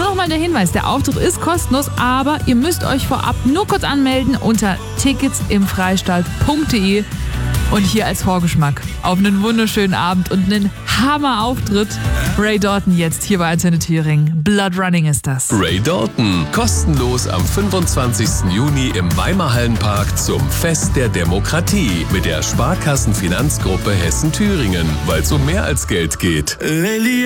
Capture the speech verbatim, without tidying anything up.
nochmal der Hinweis, der Auftritt ist kostenlos, aber ihr müsst euch vorab nur kurz anmelden unter tickets im freistaat punkt de. Und hier als Vorgeschmack auf einen wunderschönen Abend und einen Hammer-Auftritt. Ray Dalton jetzt hier bei Antenne Thüringen. Blood Running ist das. Ray Dalton, kostenlos am fünfundzwanzigsten Juni im Weimar Hallenpark zum Fest der Demokratie mit der Sparkassenfinanzgruppe Hessen-Thüringen, weil es um mehr als Geld geht.